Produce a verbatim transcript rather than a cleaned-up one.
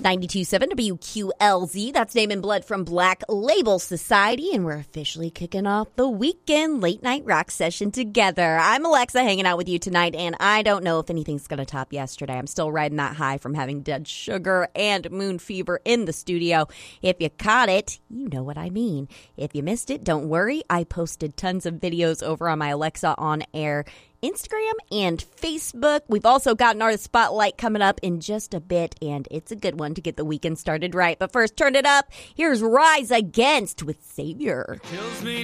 ninety-two point seven W Q L Z. That's Name and Blood from Black Label Society, and we're officially kicking off the weekend late night rock session together. I'm Alexa hanging out with you tonight, and I don't know if anything's going to top yesterday. I'm still riding that high from having Dead Sugar and Moon Fever in the studio. If you caught it, you know what I mean. If you missed it, don't worry. I posted tons of videos over on my Alexa On Air Instagram and Facebook. We've also got an artist spotlight coming up in just a bit, and it's a good one to get the weekend started right. But first, turn it up. Here's Rise Against with Savior. Kills me